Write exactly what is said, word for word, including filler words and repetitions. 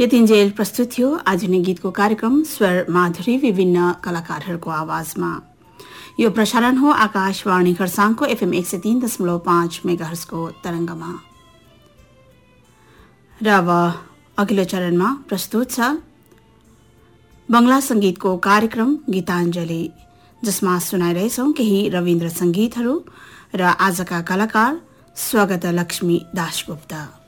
यतिन्जेल प्रस्तुत थियो आधुनिक गीतको कार्यक्रम स्वर माधुरी विभिन्न कलाकारहरूको आवाजमा। यो प्रसारण हो आकाशवाणी खरसाङको एफएम एक सय तीन दशमलव पाँच मेगाहर्जको तरंगमा। र अब अघिल्लो चरणमा प्रस्तुत छ बंगला संगीतको कार्यक्रम गीताञ्जली, जसमा सुनाइरहेछौं केही रविन्द्र संगीतहरू र आजका कलाकार स्वागत लक्ष्मी दासगुप्ता।